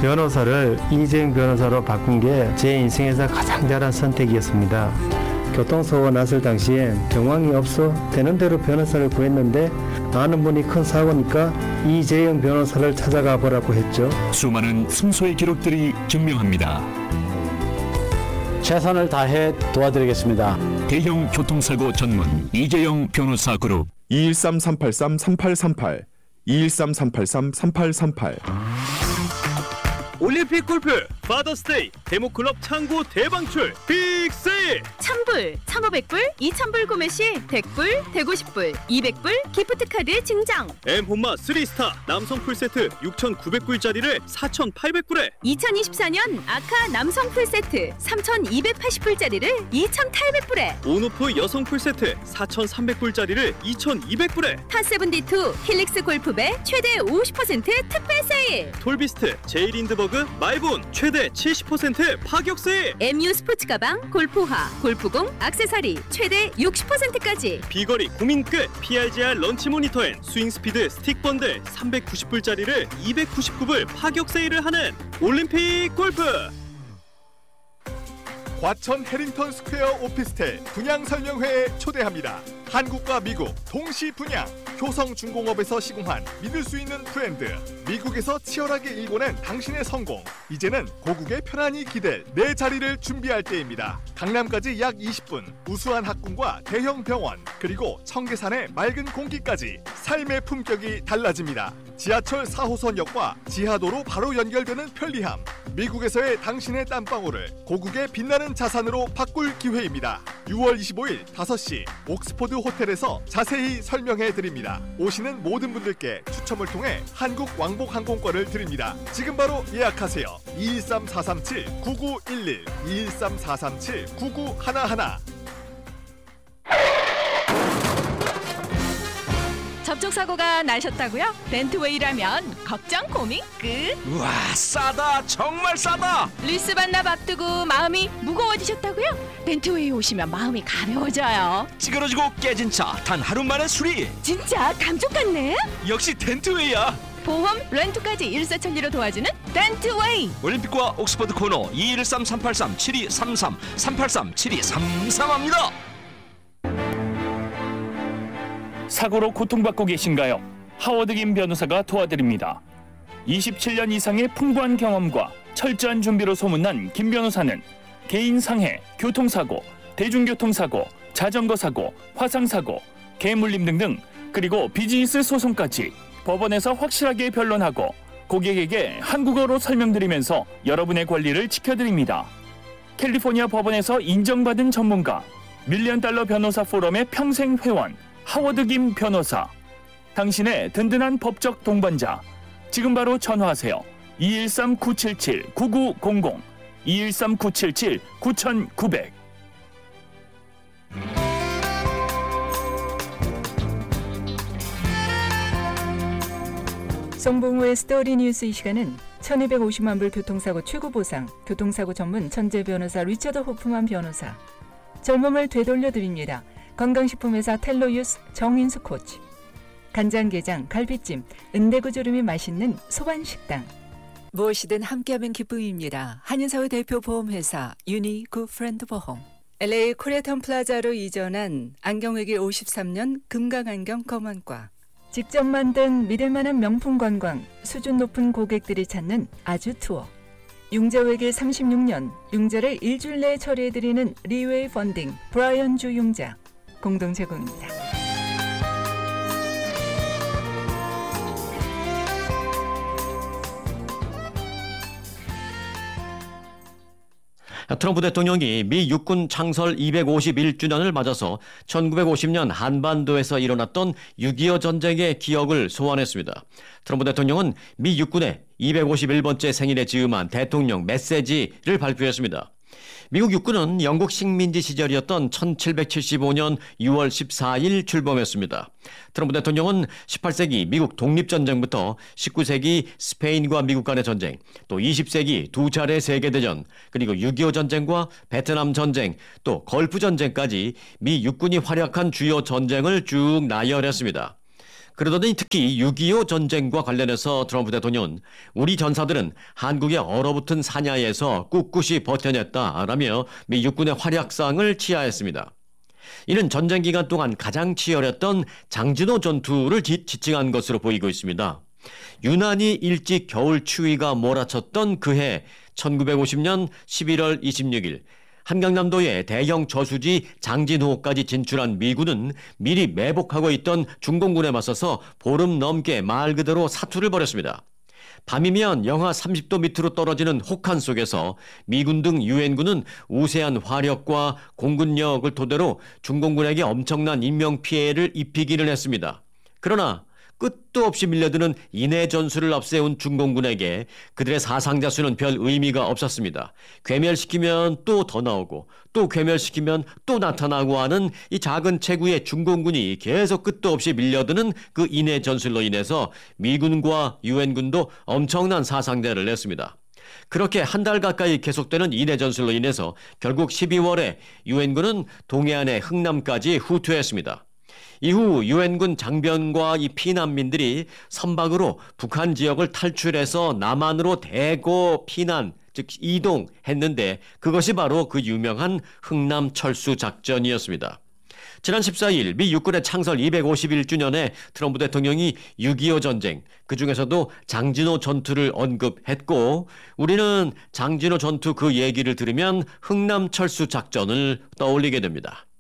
변호사를 이재용 변호사로 바꾼 게 제 인생에서 가장 잘한 선택이었습니다. 교통사고가 났을 당시에 정황이 없어 되는 대로 변호사를 구했는데 아는 분이 큰 사고니까 이재용 변호사를 찾아가 보라고 했죠. 수많은 승소의 기록들이 증명합니다. 최선을 다해 도와드리겠습니다. 대형 교통사고 전문 이재용 변호사 그룹 213-383-3838 213-383-3838 올림픽 골프 파더스데이 데모클럽 창고 대방출 빅세일 $1,000불, $1,500불, $2,000불 구매 시 $100불, $150불, $200불 기프트카드 증정. M혼마 3스타 남성 풀세트 6,900불짜리를 4,800불에 2024년 아카 남성 풀세트 3,280불짜리를 2,800불에 온오프 여성 풀세트 4,300불짜리를 2,200불에 파7D2 힐릭스 골프배 최대 50% 특별 세일. 톨비스트 제이린드버그 마이본 최대 70% 파격 세일. MU 스포츠 가방, 골프화, 골프공, 액세서리 최대 60%까지. 비거리 고민 끝 PRGR 런치 모니터 앤 스윙 스피드 스틱 번들 397불짜리를 299불 파격 세일을 하는 올림픽 골프. 과천 해링턴 스퀘어 오피스텔 분양 설명회에 초대합니다. 한국과 미국 동시 분양. 효성중공업에서 시공한 믿을 수 있는 브랜드. 미국에서 치열하게 일궈낸 당신의 성공. 이제는 고국에 편안히 기댈 내 자리를 준비할 때입니다. 강남까지 약 20분. 우수한 학군과 대형 병원 그리고 청계산의 맑은 공기까지 삶의 품격이 달라집니다. 지하철 4호선역과 지하도로 바로 연결되는 편리함. 미국에서의 당신의 땀방울을 고국의 빛나는 자산으로 바꿀 기회입니다. 6월 25일 5시 옥스포드 호텔에서 자세히 설명해드립니다. 오시는 모든 분들께 추첨을 통해 한국 왕복 항공권을 드립니다. 지금 바로 예약하세요. 213-437-9911 213-437-9911 접촉사고가 나셨다고요? 벤트웨이라면 걱정 고민 끝. 우와 싸다 정말 싸다. 리스 반납 앞두고 마음이 무거워지셨다고요? 벤트웨이 오시면 마음이 가벼워져요. 찌그러지고 깨진 차 단 하루 만에 수리. 진짜 감쪽 같네. 역시 덴트웨이야. 보험, 렌트까지 일사천리로 도와주는 벤트웨이. 올림픽과 옥스퍼드 코너 213-383-7233 383-7233합니다. 사고로 고통받고 계신가요? 하워드 김 변호사가 도와드립니다. 27년 이상의 풍부한 경험과 철저한 준비로 소문난 김 변호사는 개인 상해, 교통사고, 대중교통사고, 자전거 사고, 화상사고, 개물림 등등 그리고 비즈니스 소송까지 법원에서 확실하게 변론하고 고객에게 한국어로 설명드리면서 여러분의 권리를 지켜드립니다. 캘리포니아 법원에서 인정받은 전문가, $1,000,000 변호사 포럼의 평생 회원 하워드 김 변호사. 당신의 든든한 법적 동반자. 지금 바로 전화하세요. 213-977-9900 213-977-9900. 송봉우의 스토리 뉴스. 이 시간은 1250만 불 교통사고 최고보상 교통사고 전문 천재 변호사 리처드 호프만 변호사, 젊음을 되돌려드립니다. 건강식품회사 텔로유스 정인수 코치, 간장게장, 갈비찜, 은대구조림이 맛있는 소반식당. 무엇이든 함께하면 기쁨입니다. 한인사회 대표 보험회사 유니 굿프렌드 보험. LA 코리아타운 플라자로 이전한 안경외길 53년 금강안경 검안과. 직접 만든 믿을만한 명품 관광, 수준 높은 고객들이 찾는 아주 투어. 융자외길 36년, 융자를 일주일 내에 처리해드리는 리웨이 펀딩, 브라이언 주 융자. 공동 제공입니다. 트럼프 대통령이 미 육군 창설 251주년을 맞아서 1950년 한반도에서 일어났던 6.25 전쟁의 기억을 소환했습니다. 트럼프 대통령은 미 육군의 251번째 생일에 즈음한 대통령 메시지를 발표했습니다. 미국 육군은 영국 식민지 시절이었던 1775년 6월 14일 출범했습니다. 트럼프 대통령은 18세기 미국 독립전쟁부터 19세기 스페인과 미국 간의 전쟁, 또 20세기 두 차례 세계대전, 그리고 6.25 전쟁과 베트남 전쟁, 또 걸프 전쟁까지 미 육군이 활약한 주요 전쟁을 쭉 나열했습니다. 그러더니 특히 6.25 전쟁과 관련해서 트럼프 대통령은 우리 전사들은 한국의 얼어붙은 사냐에서 꿋꿋이 버텨냈다라며 미 육군의 활약상을 치하했습니다. 이는 전쟁 기간 동안 가장 치열했던 장진호 전투를 지칭한 것으로 보이고 있습니다. 유난히 일찍 겨울 추위가 몰아쳤던 그해 1950년 11월 26일 한강남도의 대형 저수지 장진호까지 진출한 미군은 미리 매복하고 있던 중공군에 맞서서 보름 넘게 말 그대로 사투를 벌였습니다. 밤이면 영하 30도 밑으로 떨어지는 혹한 속에서 미군 등 유엔군은 우세한 화력과 공군력을 토대로 중공군에게 엄청난 인명피해를 입히기는 했습니다. 그러나 끝도 없이 밀려드는 인해 전술을 앞세운 중공군에게 그들의 사상자 수는 별 의미가 없었습니다. 괴멸시키면 또 더 나오고 또 괴멸시키면 또 나타나고 하는 이 작은 체구의 중공군이 계속 끝도 없이 밀려드는 그 인해 전술로 인해서 미군과 유엔군도 엄청난 사상자를 냈습니다. 그렇게 한 달 가까이 계속되는 인해 전술로 인해서 결국 12월에 유엔군은 동해안의 흥남까지 후퇴했습니다. 이후 유엔군 장병과 이 피난민들이 선박으로 북한 지역을 탈출해서 남한으로 대거 피난, 즉 이동했는데 그것이 바로 그 유명한 흥남 철수 작전이었습니다. 지난 14일 미 육군의 창설 251주년에 트럼프 대통령이 6.25 전쟁, 그중에서도 장진호 전투를 언급했고 우리는 장진호 전투 그 얘기를 들으면 흥남 철수 작전을 떠올리게 됩니다.